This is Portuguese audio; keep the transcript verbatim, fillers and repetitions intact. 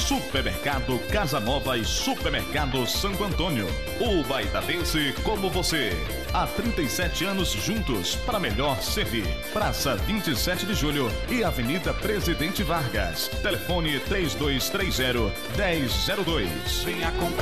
Supermercado Casa Nova e Supermercado Santo Antônio. O baitabense como você. Há trinta e sete anos juntos para melhor servir. Praça vinte e sete de Julho e Avenida Presidente Vargas. Telefone três dois três zero, um zero zero dois. Venha comprar.